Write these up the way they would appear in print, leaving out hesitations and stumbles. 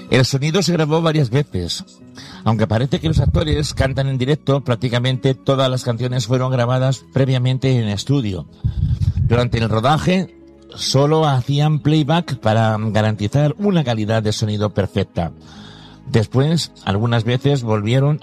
El sonido se grabó varias veces. Aunque parece que los actores cantan en directo, prácticamente todas las canciones fueron grabadas previamente en estudio. Durante el rodaje, solo hacían playback para garantizar una calidad de sonido perfecta. Después, algunas voces volvieron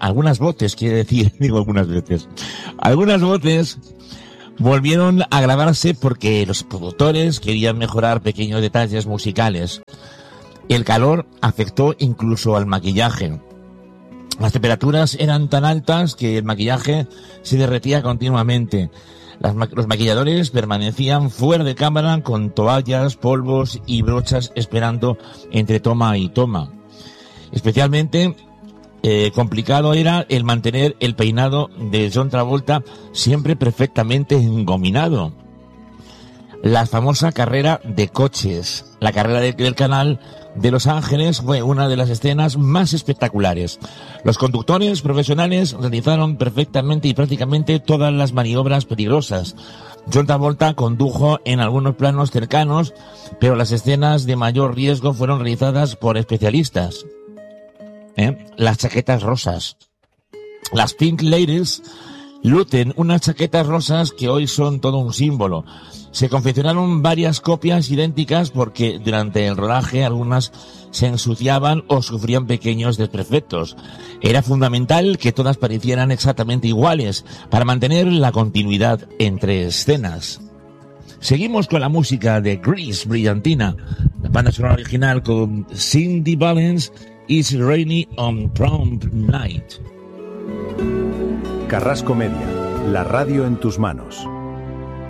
a grabarse porque los productores querían mejorar pequeños detalles musicales. El calor afectó incluso al maquillaje. Las temperaturas eran tan altas que el maquillaje se derretía continuamente. Los maquilladores permanecían fuera de cámara con toallas, polvos y brochas esperando entre toma y toma. Especialmente complicado era el mantener el peinado de John Travolta siempre perfectamente engominado. La famosa carrera de coches, la carrera del canal de Los Ángeles, fue una de las escenas más espectaculares. Los conductores profesionales realizaron perfectamente y prácticamente todas las maniobras peligrosas. John Travolta condujo en algunos planos cercanos, pero las escenas de mayor riesgo fueron realizadas por especialistas. Las chaquetas rosas. Las Pink Ladies lucen unas chaquetas rosas que hoy son todo un símbolo. Se confeccionaron varias copias idénticas porque durante el rodaje algunas se ensuciaban o sufrían pequeños desperfectos. Era fundamental que todas parecieran exactamente iguales para mantener la continuidad entre escenas. Seguimos con la música de Grease, Brillantina, la banda sonora original con Cindy Valens, It's Rainy on Prom Night. Carrasco Media, la radio en tus manos.